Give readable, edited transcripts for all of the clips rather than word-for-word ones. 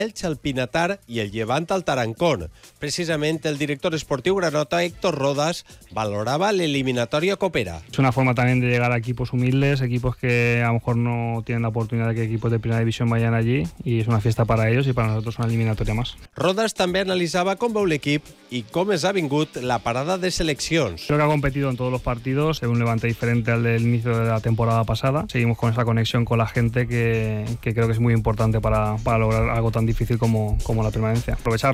Elx al Pinatar i el Llevant al Tarancón. Precisament el director esportiu granota Héctor Rodas valoraba la eliminatoria copera. Es una forma también de llegar a equipos humildes, equipos que a lo mejor no tienen la oportunidad de que equipos de primera división vayan allí, y es una fiesta para ellos y para nosotros una eliminatoria más. Rodas també analitzava com veu l'equip i com es ha vingut la parada de seleccions. Creo que ha competido en todos los partidos, es un Levante diferente al del inicio de la temporada pasada. Seguimos con esa conexión con la gente que creo que es muy importante para lograr algo tan difícil como la permanencia. Aprovechar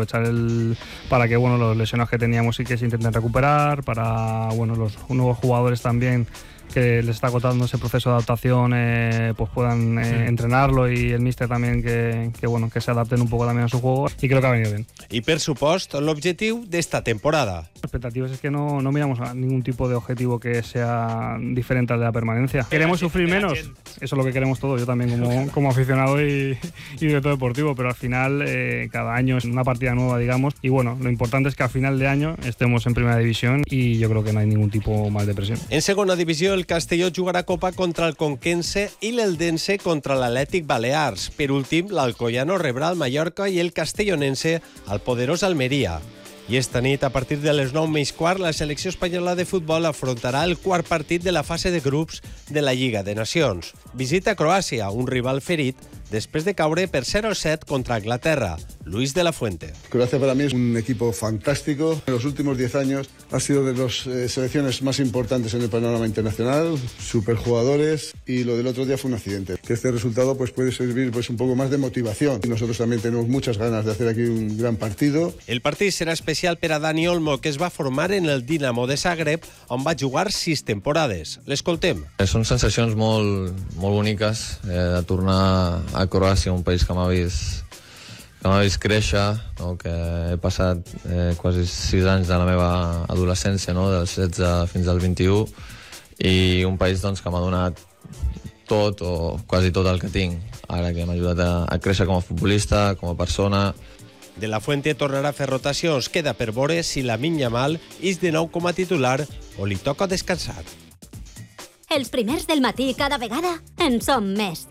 para que los lesionados que teníamos y que se intenten recuperar, para los nuevos jugadores también que les está agotando ese proceso de adaptación, pues puedan entrenarlo, y el míster también que se adapten un poco también a su juego, y creo que ha venido bien. I per supost, l'objectiu d'esta temporada. Las expectativas es que no miramos a ningún tipo de objetivo que sea diferente al de la permanencia. ¿Queremos sufrir menos? Eso es lo que queremos todos, yo también como aficionado y director deportivo, pero al final cada año es una partida nueva, digamos, y lo importante es que al final de año estemos en primera división, y yo creo que no hay ningún tipo más de presión. En segona divisió, el Castelló jugarà Copa contra el Conquense i l'Eldense contra l'Atlètic Balears. Per últim, l'Alcoyano rebrà el Mallorca i el castellonense al poderós Almeria. I esta nit, a partir de les 9:15, la selecció espanyola de futbol afrontarà el quart partit de la fase de grups de la Lliga de Nacions. Visita Croàcia, un rival ferit, después de caure per 0-7 contra Inglaterra. Luis de la Fuente. Croacia para mí es un equipo fantástico. En los últimos 10 años ha sido de las selecciones más importantes en el panorama internacional, superjugadores, y lo del otro día fue un accidente. Que este resultado puede servir un poco más de motivación. Y nosotros también tenemos muchas ganas de hacer aquí un gran partido. El partit serà especial per a Dani Olmo, que es va formar en el Dinamo de Zagreb, on va jugar 6 temporades. L'escoltem. Són sensacions molt boniques, de tornar a Croàcia, un país que m'ha vist créixer, que he passat quasi 6 anys de la meva adolescència, dels 16 fins als 21, i un país que m'ha donat tot o quasi tot el que tinc, ara que m'ha ajudat a créixer com a futbolista, com a persona. De la Fuente tornarà a fer rotacions. Queda per veure si Lamine Yamal és de nou com a titular o li toca descansar. Els primers del matí cada vegada en som més.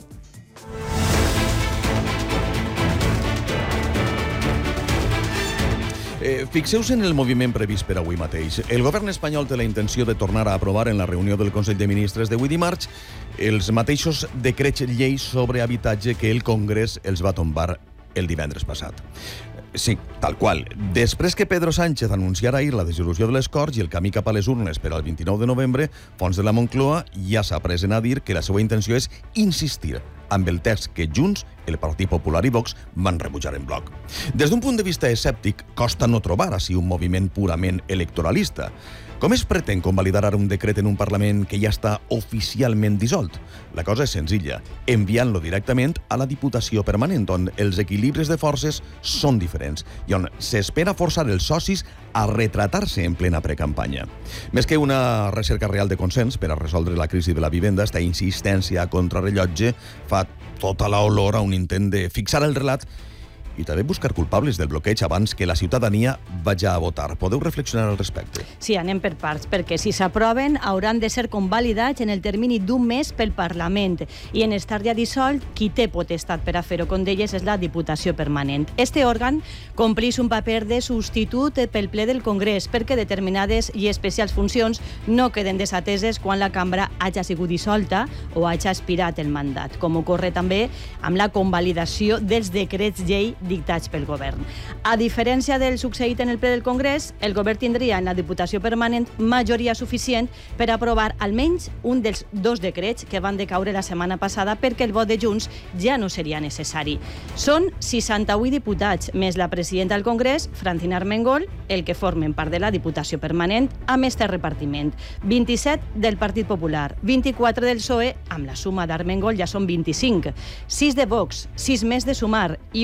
Fixeu-se en el moviment previst per avui mateix. El govern espanyol té la intenció de tornar a aprovar en la reunió del Consell de Ministres d'avui dimarts els mateixos decrets llei sobre habitatge que el Congrés els va tombar el divendres passat. Sí, tal qual. Després que Pedro Sánchez anunciara ahir la dissolució de les Corts i el camí cap a les urnes per al 29 de novembre, fonts de la Moncloa ja s'apresen a dir que la seva intenció és insistir amb el text que Junts, el Partit Popular i Vox van rebutjar en bloc. Des d'un punt de vista escèptic, costa no trobar així un moviment purament electoralista. Com es pretén convalidar ara un decret en un Parlament que ja està oficialment dissolt? La cosa és senzilla, enviant-lo directament a la Diputació Permanent, on els equilibris de forces són diferents i on s'espera forçar els socis a retratar-se en plena precampanya. Més que una recerca real de consens per a resoldre la crisi de la vivenda, esta insistència a contrarrellotge fa tota l'olor a un intent de fixar el relat i també buscar culpables del bloqueig abans que la ciutadania vagi a votar. Podeu reflexionar al respecte? Sí, anem per parts, perquè si s'aproven hauran de ser convalidats en el termini d'un mes pel Parlament, i en estar ja dissolt, qui té potestat per a fer-ho, com deies, és la Diputació Permanent. Este òrgan compleix un paper de substitut pel ple del Congrés perquè determinades i especials funcions no queden desateses quan la cambra hagi sigut dissolta o hagi expirat el mandat, com ocorre també amb la convalidació dels decrets llei dictats pel govern. A diferència del succeït en el ple del Congrés, el govern tindria en la Diputació Permanent majoria suficient per aprovar almenys un dels 2 decrets que van decaure la setmana passada perquè el vot de Junts ja no seria necessari. Són 68 diputats, més la presidenta del Congrés, Francina Armengol, el que formen part de la Diputació Permanent, amb este repartiment. 27 del Partit Popular, 24 del PSOE, amb la suma d'Armengol ja són 25, 6 de Vox, 6 més de Sumar i un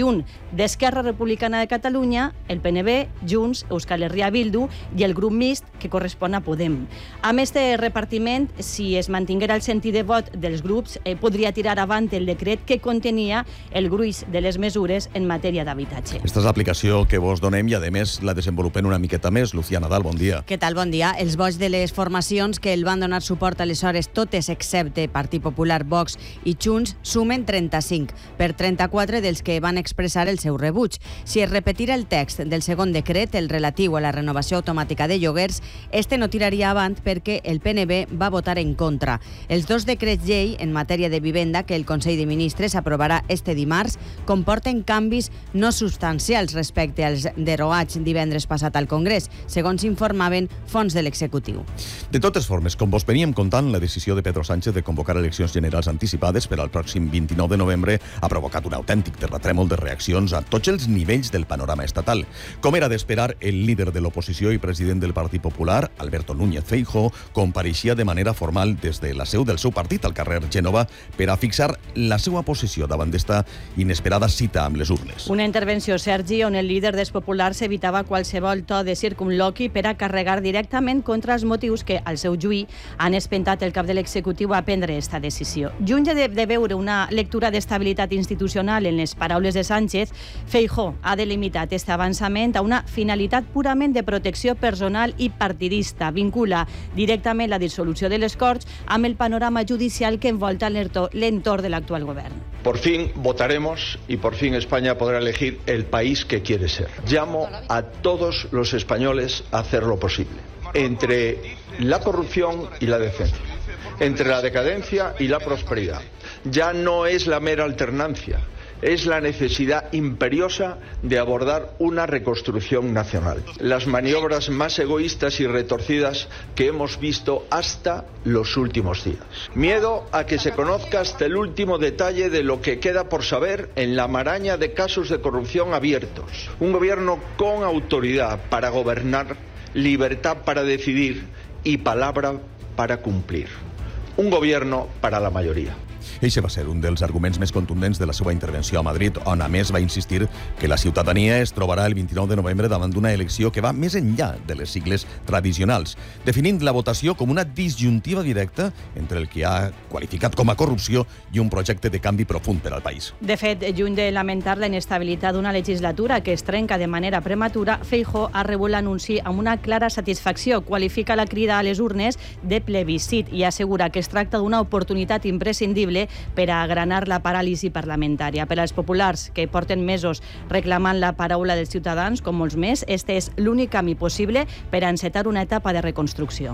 d'Esquerra Republicana de Catalunya, el PNB, Junts, Euskal Herria Bildu i el grup mixt que correspon a Podem. Amb este repartiment, si es mantinguera el sentit de vot dels grups, podria tirar avant el decret que contenia el gruix de les mesures en matèria d'habitatge. Esta és l'aplicació que vos donem i, a més, la desenvolupem una miqueta més. Lucía Nadal, bon dia. Què tal? Bon dia. Els vots de les formacions que el van donar suport aleshores, totes excepte Partit Popular, Vox i Junts, sumen 35, per 34 dels que van expressar el seu rebuig. Si es repetira el text del segon decret, el relatiu a la renovació automàtica de lloguers, este no tiraria avant perquè el PNB va votar en contra. Els dos decrets llei en matèria de vivenda que el Consell de Ministres aprovarà este dimarts comporten canvis no substancials respecte als derogats divendres passat al Congrés, segons informaven fonts de l'executiu. De totes formes, com vos veníem contant, la decisió de Pedro Sánchez de convocar eleccions generals anticipades per al pròxim 29 de novembre ha provocat un autèntic terratrèmol de reaccions a tots els nivells del panorama estatal. Com era d'esperar, el líder de l'oposició i president del Partit Popular, Alberto Núñez Feijóo, compareixia de manera formal des de la seu del seu partit al carrer Gènova per a fixar la seva posició davant d'esta inesperada cita amb les urnes. Una intervenció, Sergi, on el líder dels populars evitava qualsevol to de circunloqui per a carregar directament contra els motius que, al seu juí, han espentat el cap de l'executiu a prendre esta decisió. Lluny de veure una lectura d'estabilitat institucional en les paraules de Sánchez, Feijóo ha delimitat este avançament a una finalitat purament de protecció personal i partidista. Vincula directament la dissolució de les Corts amb el panorama judicial que envolta l'entorn de l'actual govern. Por fin votaremos y por fin España podrá elegir el país que quiere ser. Llamo a todos los españoles a hacer lo posible. Entre la corrupción y la decencia, entre la decadencia y la prosperidad. Ya no es la mera alternancia, es la necesidad imperiosa de abordar una reconstrucción nacional. Las maniobras más egoístas y retorcidas que hemos visto hasta los últimos días. Miedo a que se conozca hasta el último detalle de lo que queda por saber en la maraña de casos de corrupción abiertos. Un gobierno con autoridad para gobernar, libertad para decidir y palabra para cumplir. Un gobierno para la mayoría. Eixe va ser un dels arguments més contundents de la seva intervenció a Madrid, on a més va insistir que la ciutadania es trobarà el 29 de novembre davant d'una elecció que va més enllà de les sigles tradicionals, definint la votació com una disjuntiva directa entre el que ha qualificat com a corrupció i un projecte de canvi profund per al país. De fet, lluny de lamentar la inestabilitat d'una legislatura que es trenca de manera prematura, Feijóo ha rebut l'anunci amb una clara satisfacció, qualifica la crida a les urnes de plebiscit i assegura que es tracta d'una oportunitat imprescindible per a agranar la paràlisi parlamentària. Per als populars que porten mesos reclamant la paraula dels ciutadans, com molts més, este és l'únic camí possible per a encetar una etapa de reconstrucció.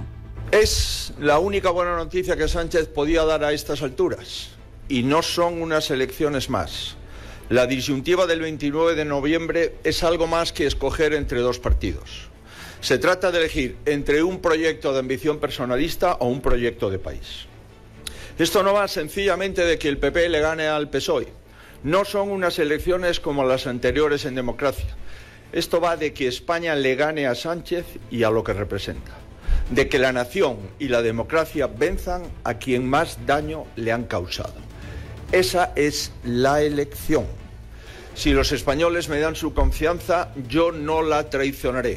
Es la única buena noticia que Sánchez podía dar a estas alturas. Y no son unas elecciones más. La disyuntiva del 29 de noviembre es algo más que escoger entre dos partidos. Se trata de elegir entre un proyecto de ambición personalista o un proyecto de país. Esto no va sencillamente de que el PP le gane al PSOE. No son unas elecciones como las anteriores en democracia. Esto va de que España le gane a Sánchez y a lo que representa. De que la nación y la democracia venzan a quien más daño le han causado. Esa es la elección. Si los españoles me dan su confianza, yo no la traicionaré.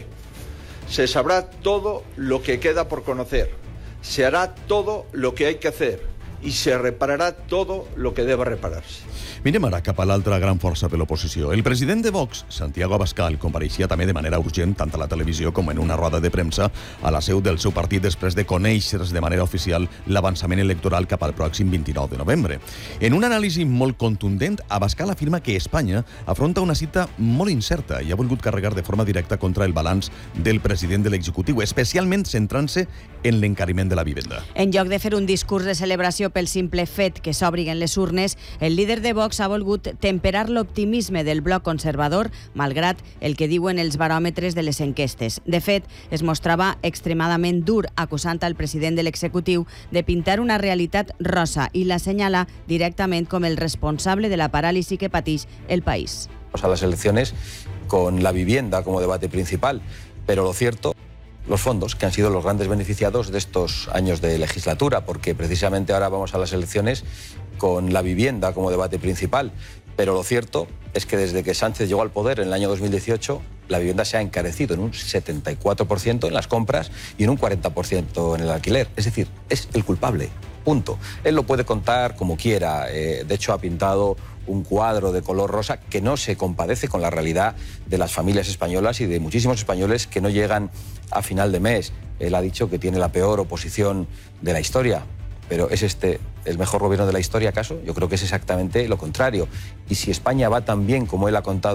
Se sabrá todo lo que queda por conocer. Se hará todo lo que hay que hacer. I se repararà tot el que deba reparar-se. Mirem ara cap a l'altra gran força de l'oposició. El president de Vox, Santiago Abascal, compareixia també de manera urgent tant a la televisió com en una roda de premsa a la seu del seu partit després de conèixer de manera oficial l'avançament electoral cap al pròxim 29 de novembre. En un anàlisi molt contundent, Abascal afirma que Espanya afronta una cita molt incerta i ha volgut carregar de forma directa contra el balanç del president de l'executiu, especialment centrant-se en l'encariment de la vivenda. En lloc de fer un discurs de celebració pel simple fet que s'obriguen les urnes, el líder de Vox ha volgut temperar l'optimisme del bloc conservador, malgrat el que diuen els baròmetres de les enquestes. De fet, es mostrava extremadament dur, acusant al president de l'executiu de pintar una realitat rosa i l'assenyala directament com el responsable de la paràlisi que pateix el país. A las elecciones con la vivienda como debate principal, pero lo cierto, los fondos, que han sido los grandes beneficiados de estos años de legislatura, porque precisamente ahora vamos a las elecciones con la vivienda como debate principal, Pero lo cierto es que desde que Sánchez llegó al poder en el año 2018, la vivienda se ha encarecido en un 74% en las compras y en un 40% en el alquiler. Es decir, es el culpable. Punto. Él lo puede contar como quiera. De hecho, ha pintado un cuadro de color rosa que no se compadece con la realidad de las familias españolas y de muchísimos españoles que no llegan a final de mes. Él ha dicho que tiene la peor oposición de la historia. ¿Pero es este el mejor gobierno de la historia, acaso? Yo creo que es exactamente lo contrario. Y si España va tan bien como él ha contado